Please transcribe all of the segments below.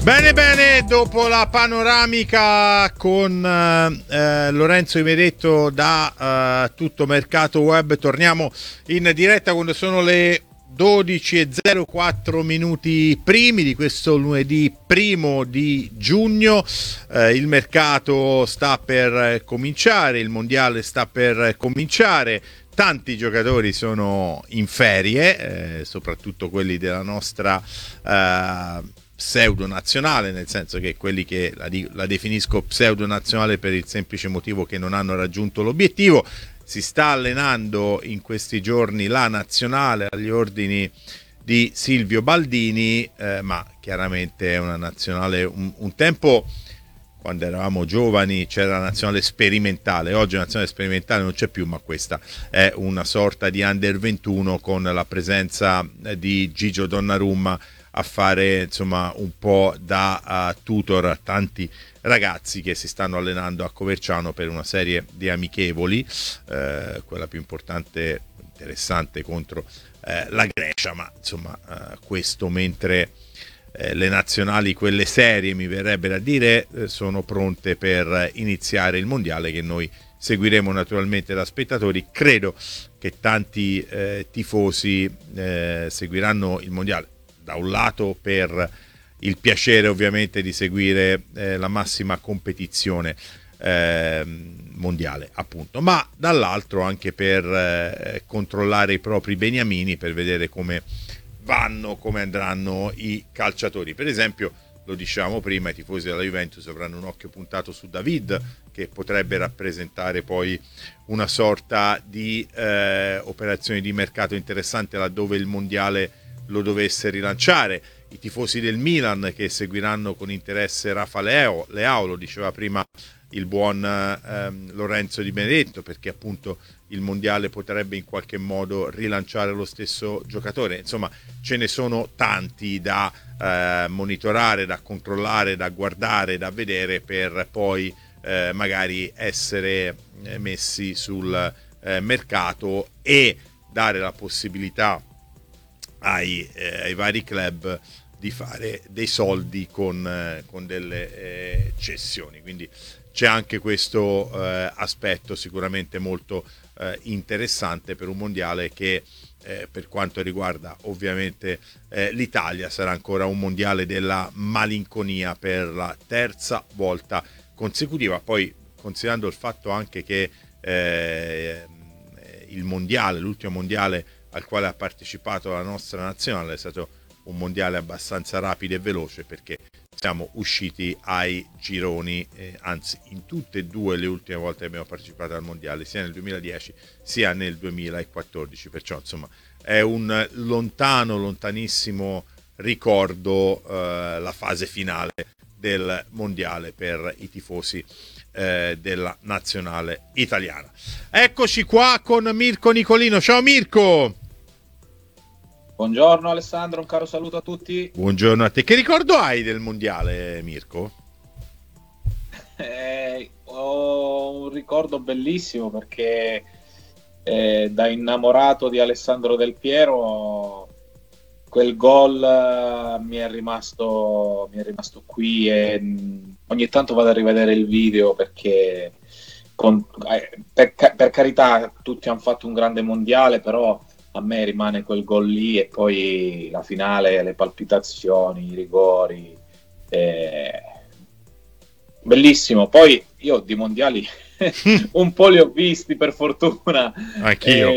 Bene, bene, dopo la panoramica con Lorenzo Imeretto da Tutto Mercato Web, torniamo in diretta quando sono le 12:04 minuti primi di questo lunedì 1 giugno. Il mercato sta per cominciare, il mondiale sta per cominciare. Tanti giocatori sono in ferie, soprattutto quelli della nostra pseudo nazionale, nel senso che quelli che la definisco pseudo nazionale per il semplice motivo che non hanno raggiunto l'obiettivo. Si sta allenando in questi giorni la nazionale agli ordini di Silvio Baldini, ma chiaramente è una nazionale, un tempo quando eravamo giovani c'era la nazionale sperimentale, oggi la nazionale sperimentale non c'è più, ma questa è una sorta di under 21 con la presenza di Gigio Donnarumma a fare insomma un po' da tutor a tanti ragazzi che si stanno allenando a Coverciano per una serie di amichevoli, quella più importante, interessante contro la Grecia, ma insomma questo mentre le nazionali, quelle serie mi verrebbe da dire, sono pronte per iniziare il mondiale che noi seguiremo naturalmente da spettatori. Credo che tanti tifosi seguiranno il mondiale da un lato per il piacere ovviamente di seguire la massima competizione mondiale appunto, ma dall'altro anche per controllare i propri beniamini, per vedere come vanno, come andranno i calciatori. Per esempio, lo dicevamo prima, i tifosi della Juventus avranno un occhio puntato su David, che potrebbe rappresentare poi una sorta di operazione di mercato interessante laddove il mondiale lo dovesse rilanciare. I tifosi del Milan che seguiranno con interesse Rafa Leao, lo diceva prima il buon Lorenzo Di Benedetto, perché appunto il mondiale potrebbe in qualche modo rilanciare lo stesso giocatore. Insomma, ce ne sono tanti da monitorare, da controllare, da guardare, da vedere, per poi magari essere messi sul mercato e dare la possibilità ai vari club di fare dei soldi con delle cessioni. Quindi c'è anche questo aspetto sicuramente molto interessante per un mondiale che per quanto riguarda ovviamente l'Italia sarà ancora un mondiale della malinconia per la terza volta consecutiva. Poi, considerando il fatto anche che il mondiale, l'ultimo mondiale al quale ha partecipato la nostra nazionale, è stato un mondiale abbastanza rapido e veloce, perché siamo usciti ai gironi, anzi in tutte e due le ultime volte che abbiamo partecipato al mondiale, sia nel 2010 sia nel 2014, perciò insomma è un lontanissimo ricordo la fase finale del mondiale per i tifosi della nazionale italiana. Eccoci qua con Mirko Nicolino. Ciao Mirko. Buongiorno Alessandro, un caro saluto a tutti. Buongiorno a te. Che ricordo hai del mondiale, Mirko? Ho un ricordo bellissimo perché da innamorato di Alessandro Del Piero quel gol mi è rimasto qui, e ogni tanto vado a rivedere il video perché per carità tutti hanno fatto un grande mondiale, però a me rimane quel gol lì, e poi la finale, le palpitazioni, i rigori, bellissimo. Poi io di mondiali un po' li ho visti, per fortuna. Anch'io.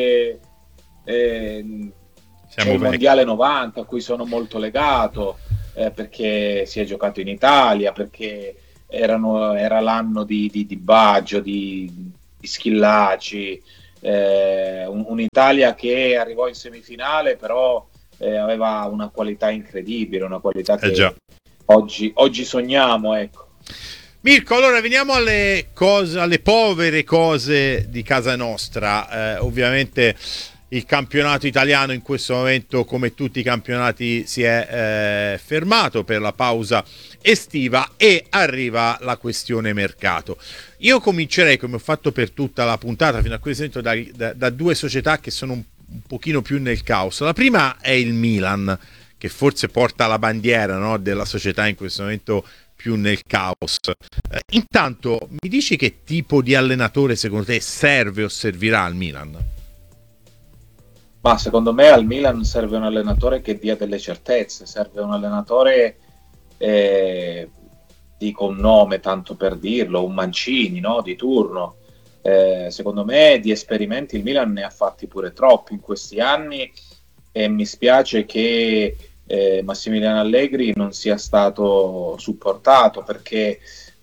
C'è il mondiale 90 a cui sono molto legato, perché si è giocato in Italia, perché era l'anno di Baggio, di Schillaci, un'Italia che arrivò in semifinale, però aveva una qualità incredibile, una qualità che oggi sogniamo, ecco. Mirko, allora veniamo alle povere cose di casa nostra. Ovviamente il campionato italiano in questo momento, come tutti i campionati, si è fermato per la pausa estiva e arriva la questione mercato. Io comincerei, come ho fatto per tutta la puntata fino a questo momento, da due società che sono un pochino più nel caos. La prima è il Milan, che forse porta la bandiera, no, della società in questo momento più nel caos. Intanto mi dici che tipo di allenatore secondo te serve o servirà al Milan? Ma secondo me al Milan serve un allenatore che dia delle certezze, serve un allenatore, dico un nome tanto per dirlo, un Mancini, no? Di turno. Secondo me di esperimenti il Milan ne ha fatti pure troppi in questi anni e mi spiace che Massimiliano Allegri non sia stato supportato, perché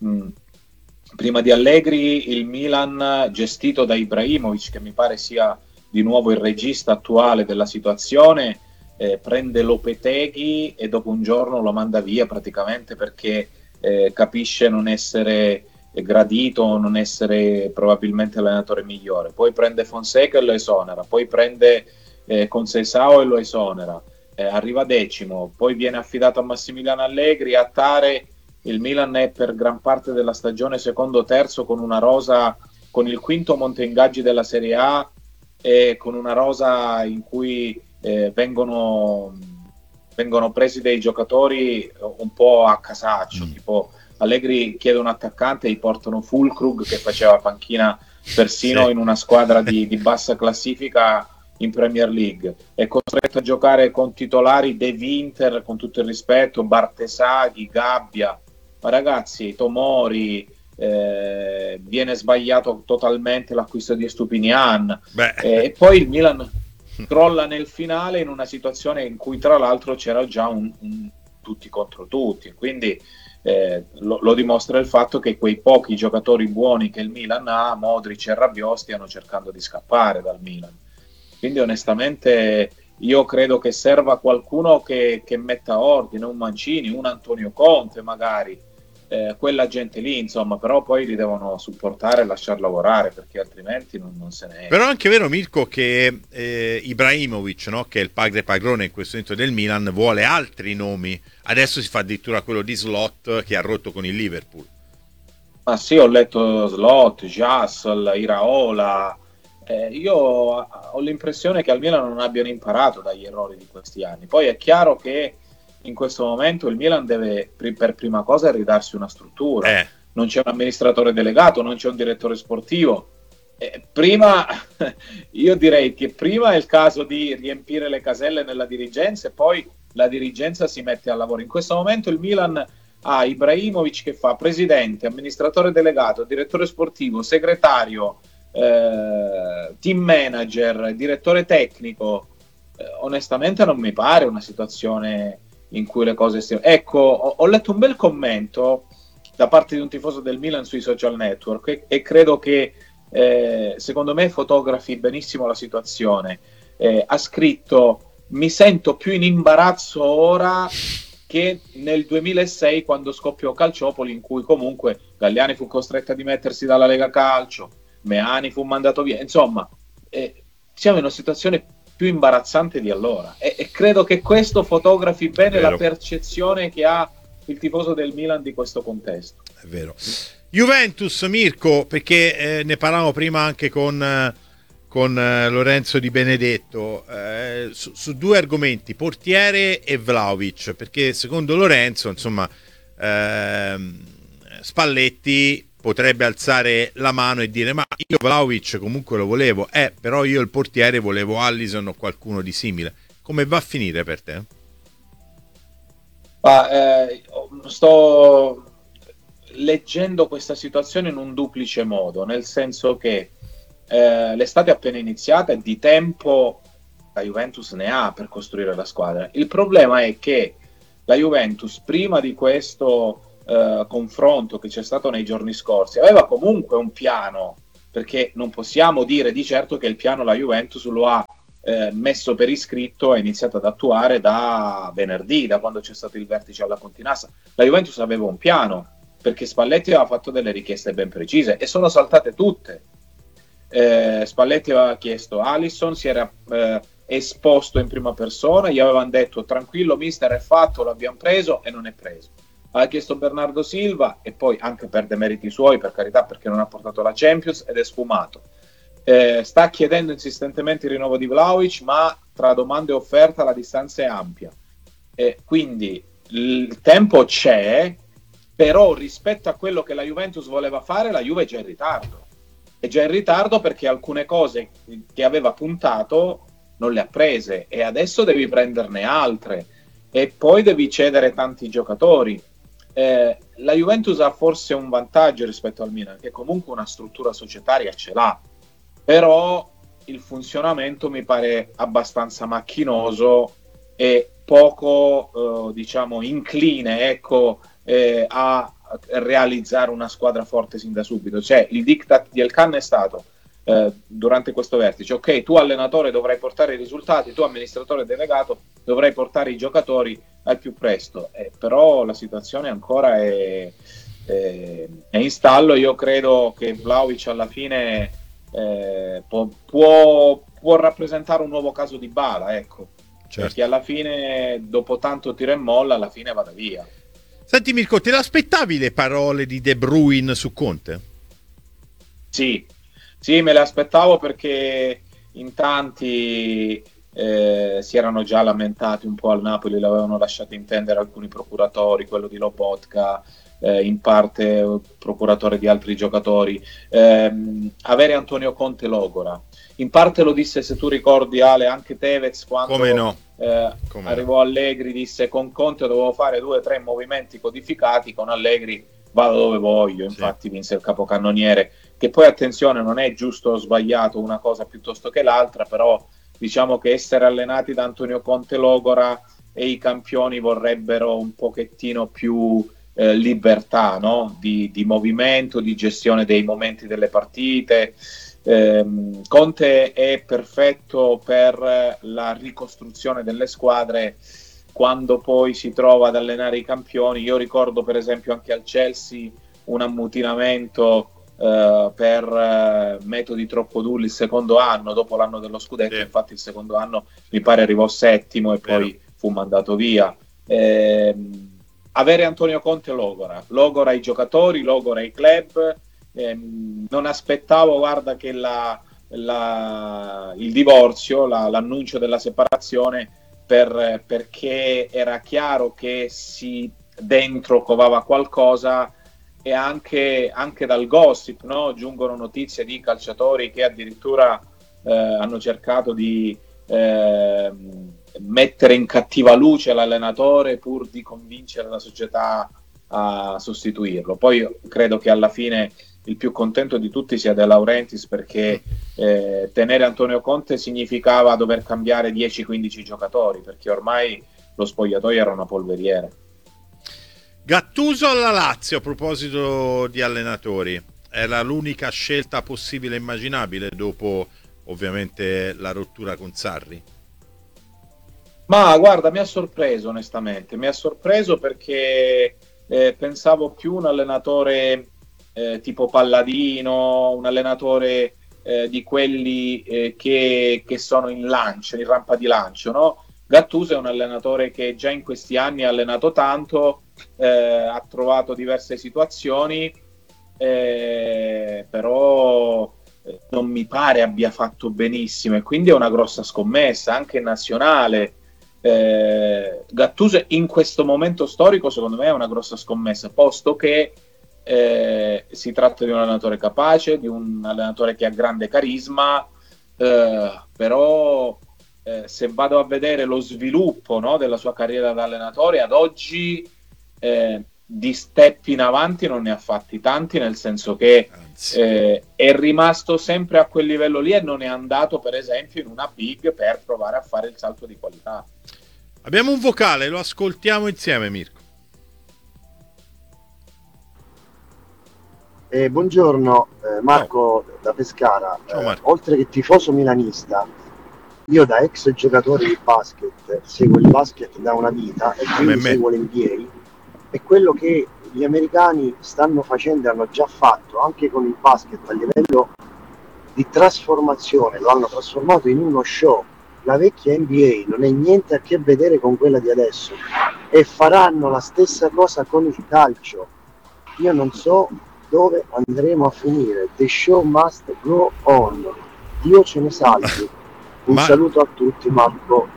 prima di Allegri il Milan, gestito da Ibrahimovic, che mi pare sia di nuovo il regista attuale della situazione, prende Lopetegui e dopo un giorno lo manda via praticamente perché capisce non essere gradito, non essere probabilmente l'allenatore migliore. Poi prende Fonseca e lo esonera, poi prende Conceição e lo esonera, arriva decimo, poi viene affidato a Massimiliano Allegri. A Tare il Milan è per gran parte della stagione secondo o terzo, con una rosa, con il quinto monte ingaggi della Serie A e con una rosa in cui vengono presi dei giocatori un po' a casaccio, tipo Allegri chiede un attaccante e gli portano Fulkrug, che faceva panchina persino in una squadra di bassa classifica in Premier League, è costretto a giocare con titolari De Winter, con tutto il rispetto, Bartesaghi, Gabbia, ma ragazzi, Tomori, viene sbagliato totalmente l'acquisto di Stupinian, e poi il Milan crolla nel finale in una situazione in cui tra l'altro c'era già un tutti contro tutti, quindi lo dimostra il fatto che quei pochi giocatori buoni che il Milan ha, Modric e Rabiot, stiano cercando di scappare dal Milan. Quindi onestamente io credo che serva qualcuno che metta ordine, un Mancini, un Antonio Conte magari, quella gente lì, insomma, però poi li devono supportare e lasciar lavorare, perché altrimenti non se ne è. Però è anche vero, Mirko, che Ibrahimovic, no, che è il padre padrone in questo momento del Milan, vuole altri nomi. Adesso si fa addirittura quello di Slot, che ha rotto con il Liverpool. Ma sì, ho letto Slot, Jassel, Iraola. Io ho l'impressione che al Milan non abbiano imparato dagli errori di questi anni. Poi è chiaro che in questo momento il Milan deve per prima cosa ridarsi una struttura. Non c'è un amministratore delegato, non c'è un direttore sportivo. Prima io direi che prima è il caso di riempire le caselle nella dirigenza e poi la dirigenza si mette al lavoro. In questo momento il Milan ha Ibrahimovic che fa presidente, amministratore delegato, direttore sportivo, segretario, team manager, direttore tecnico. Onestamente non mi pare una situazione in cui le cose stiano. Ecco, ho letto un bel commento da parte di un tifoso del Milan sui social network e credo che secondo me fotografi benissimo la situazione. Ha scritto: mi sento più in imbarazzo ora che nel 2006, quando scoppiò Calciopoli, in cui comunque Galliani fu costretto a dimettersi dalla Lega Calcio, Meani fu mandato via, insomma siamo in una situazione più imbarazzante di allora e credo che questo fotografi bene la percezione che ha il tifoso del Milan di questo contesto. È vero. Juventus, Mirko, perché ne parlavamo prima anche con Lorenzo Di Benedetto, su due argomenti, portiere e Vlahovic, perché secondo Lorenzo, insomma, Spalletti potrebbe alzare la mano e dire: ma io Vlahovic comunque lo volevo, però io il portiere volevo Alisson o qualcuno di simile. Come va a finire per te? Sto leggendo questa situazione in un duplice modo, nel senso che l'estate è appena iniziata e di tempo la Juventus ne ha per costruire la squadra. Il problema è che la Juventus, prima di questo confronto che c'è stato nei giorni scorsi, aveva comunque un piano, perché non possiamo dire di certo che il piano la Juventus lo ha messo per iscritto, ha iniziato ad attuare da venerdì, da quando c'è stato il vertice alla Continassa. La Juventus aveva un piano, perché Spalletti aveva fatto delle richieste ben precise e sono saltate tutte. Spalletti aveva chiesto Alisson, si era esposto in prima persona, gli avevano detto: tranquillo mister, è fatto, l'abbiamo preso, e non è preso. Ha chiesto Bernardo Silva e poi, anche per demeriti suoi, per carità, perché non ha portato la Champions, ed è sfumato. Sta chiedendo insistentemente il rinnovo di Vlahovic, ma tra domande e offerta la distanza è ampia. Quindi il tempo c'è, però rispetto a quello che la Juventus voleva fare, la Juve è già in ritardo. È già in ritardo perché alcune cose che aveva puntato non le ha prese e adesso devi prenderne altre e poi devi cedere tanti giocatori. La Juventus ha forse un vantaggio rispetto al Milan, che comunque una struttura societaria ce l'ha, però il funzionamento mi pare abbastanza macchinoso e poco diciamo incline, ecco, a realizzare una squadra forte sin da subito. Cioè il diktat di Elkann è stato durante questo vertice: ok, tu allenatore dovrai portare i risultati, tu amministratore delegato dovrai portare i giocatori al più presto, però la situazione ancora è in stallo. Io credo che Vlahovic alla fine può rappresentare un nuovo caso di Dybala, ecco, certo. Perché alla fine, dopo tanto tiro e molla, alla fine vada via. Senti Mirko, te l'aspettavi le parole di De Bruyne su Conte? Sì, me le aspettavo perché in tanti si erano già lamentati un po' al Napoli, l'avevano lasciato intendere alcuni procuratori, quello di Lobotka, in parte procuratore di altri giocatori. Avere Antonio Conte logora. In parte lo disse, se tu ricordi Ale, anche Tevez quando arrivò Allegri, disse: con Conte dovevo fare 2 o 3 movimenti codificati, con Allegri vado dove voglio. Infatti vinse il capocannoniere, che poi, attenzione, non è giusto o sbagliato una cosa piuttosto che l'altra, però diciamo che essere allenati da Antonio Conte logora e i campioni vorrebbero un pochettino più libertà, no? di movimento, di gestione dei momenti delle partite. Conte è perfetto per la ricostruzione delle squadre quando poi si trova ad allenare i campioni. Io ricordo per esempio anche al Chelsea un ammutinamento per metodi troppo duri il secondo anno, dopo l'anno dello scudetto. Infatti il secondo anno mi pare arrivò settimo e poi fu mandato via. Avere Antonio Conte logora i giocatori, logora i club. Non aspettavo, guarda, che il divorzio, l'annuncio della separazione, perché era chiaro che dentro covava qualcosa, e anche dal gossip, no? Giungono notizie di calciatori che addirittura hanno cercato di mettere in cattiva luce l'allenatore pur di convincere la società a sostituirlo. Poi io credo che alla fine il più contento di tutti sia De Laurentiis, perché tenere Antonio Conte significava dover cambiare 10-15 giocatori, perché ormai lo spogliatoio era una polveriera. Gattuso alla Lazio, a proposito di allenatori, era l'unica scelta possibile e immaginabile dopo ovviamente la rottura con Sarri? Ma guarda, mi ha sorpreso onestamente, perché pensavo più un allenatore tipo Palladino, un allenatore di quelli che sono in rampa di lancio, no? Gattuso è un allenatore che già in questi anni ha allenato tanto, ha trovato diverse situazioni, però non mi pare abbia fatto benissimo, e quindi è una grossa scommessa anche nazionale. Gattuso in questo momento storico secondo me è una grossa scommessa, posto che si tratta di un allenatore capace, di un allenatore che ha grande carisma, però se vado a vedere lo sviluppo, no, della sua carriera da allenatore ad oggi, di step in avanti non ne ha fatti tanti, nel senso che è rimasto sempre a quel livello lì e non è andato per esempio in una big per provare a fare il salto di qualità. Abbiamo un vocale, lo ascoltiamo insieme, Mirko. Buongiorno, Marco da Pescara. Ciao, Marco. Oltre che tifoso milanista, io da ex giocatore di basket seguo il basket da una vita e quindi seguo l'NBA, e quello che gli americani stanno facendo e hanno già fatto anche con il basket a livello di trasformazione, lo hanno trasformato in uno show. La vecchia NBA non è niente a che vedere con quella di adesso, e faranno la stessa cosa con il calcio. Io non so dove andremo a finire. The show must go on. Dio ce ne salvi. Un saluto a tutti, Marco da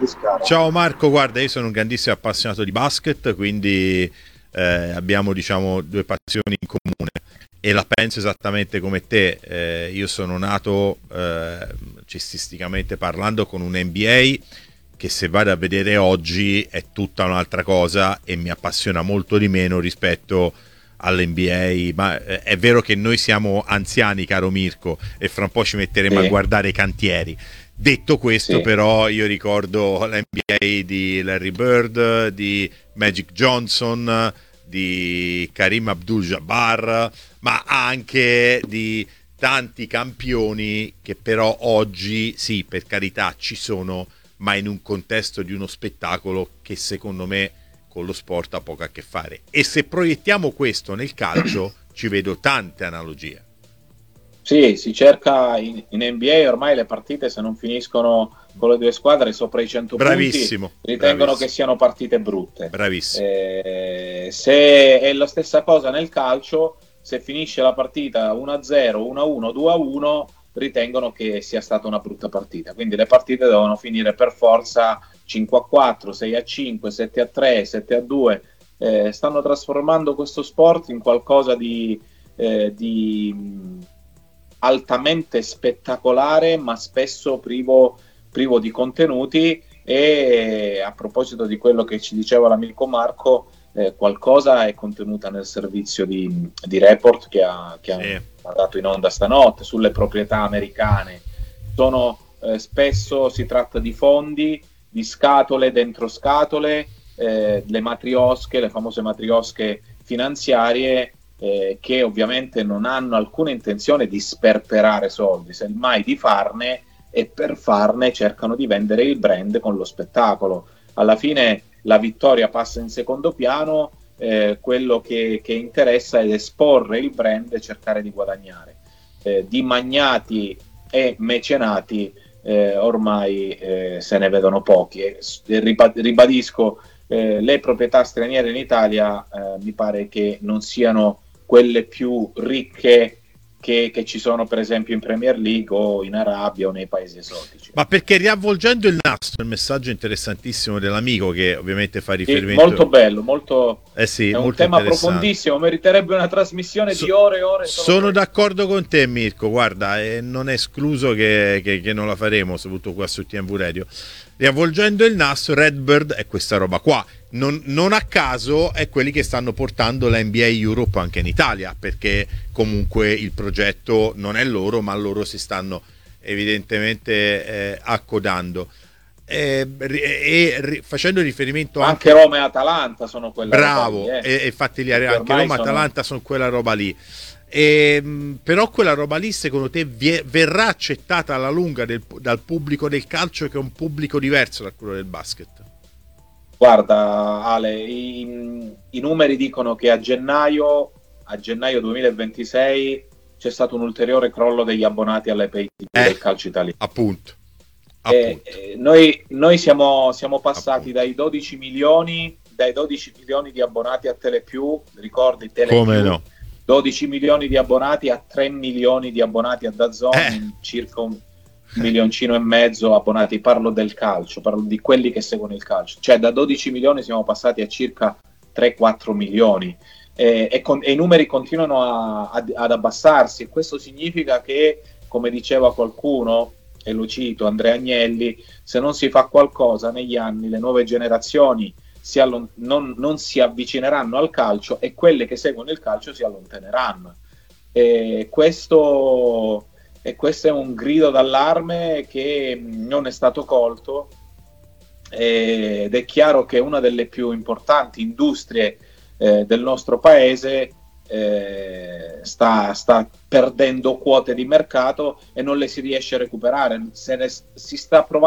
Pescara. Ciao Marco, guarda, io sono un grandissimo appassionato di basket, quindi abbiamo, diciamo, due passioni in comune e la penso esattamente come te. Io sono nato cestisticamente parlando con un NBA che, se vado a vedere oggi, è tutta un'altra cosa e mi appassiona molto di meno rispetto all'NBA. Ma è vero che noi siamo anziani, caro Mirko, e fra un po' ci metteremo a guardare i cantieri. Detto questo, però, io ricordo l'NBA di Larry Bird, di Magic Johnson, di Kareem Abdul-Jabbar, ma anche di tanti campioni che però oggi, sì, per carità, ci sono, ma in un contesto di uno spettacolo che secondo me con lo sport ha poco a che fare. E se proiettiamo questo nel calcio, ci vedo tante analogie. Sì, si cerca in NBA ormai le partite, se non finiscono con le due squadre sopra i 100 bravissimo, punti, ritengono bravissimo. che siano partite brutte. Bravissimo. Se è la stessa cosa nel calcio, se finisce la partita 1-0, 1-1, 2-1, ritengono che sia stata una brutta partita. Quindi le partite devono finire per forza 5-4, 6-5, 7-3, 7-2. Stanno trasformando questo sport in qualcosa di altamente spettacolare, ma spesso privo di contenuti. E a proposito di quello che ci diceva l'amico Marco, qualcosa è contenuta nel servizio di report che ha dato in onda stanotte sulle proprietà americane. Spesso si tratta di fondi, di scatole dentro scatole, le matriosche, le famose matriosche finanziarie, che ovviamente non hanno alcuna intenzione di sperperare soldi, semmai di farne, e per farne cercano di vendere il brand con lo spettacolo. Alla fine la vittoria passa in secondo piano, quello che interessa è esporre il brand e cercare di guadagnare. Di magnati e mecenati ormai se ne vedono pochi. Ribadisco, le proprietà straniere in Italia mi pare che non siano quelle più ricche che ci sono per esempio in Premier League o in Arabia o nei paesi esotici. Ma perché, riavvolgendo il nastro, il messaggio interessantissimo dell'amico, che ovviamente fa riferimento... Molto bello, molto... sì, è un molto tema profondissimo, meriterebbe una trasmissione di ore e ore. Sono d'accordo con te, Mirko, guarda, non è escluso che non la faremo, soprattutto qua su TMV Radio. Riavvolgendo il nastro, Redbird è questa roba qua. Non a caso è quelli che stanno portando la NBA Europe anche in Italia, perché comunque il progetto non è loro, ma loro si stanno evidentemente accodando. Facendo riferimento anche Roma e Atalanta sono quella bravo, roba lì, e infatti anche Roma e Atalanta sono quella roba lì. Però quella roba lì, secondo te, verrà accettata alla lunga dal pubblico del calcio, che è un pubblico diverso da quello del basket? Guarda Ale, i numeri dicono che a gennaio 2026 c'è stato un ulteriore crollo degli abbonati alle pay TV del calcio italiano. Appunto. Noi siamo passati dai 12 milioni di abbonati a Telepiù, ricordi Telepiù? Come no? 12 milioni di abbonati a 3 milioni di abbonati a DAZN, circa un milioncino e mezzo abbonati. Parlo del calcio, parlo di quelli che seguono il calcio, cioè da 12 milioni siamo passati a circa 3-4 milioni, e i numeri continuano ad abbassarsi, e questo significa che, come diceva qualcuno, e lo cito, Andrea Agnelli, se non si fa qualcosa negli anni, le nuove generazioni non si avvicineranno al calcio, e quelle che seguono il calcio si allontaneranno. E questo è un grido d'allarme che non è stato colto, ed è chiaro che una delle più importanti industrie del nostro paese sta perdendo quote di mercato e non le si riesce a recuperare. Si sta provando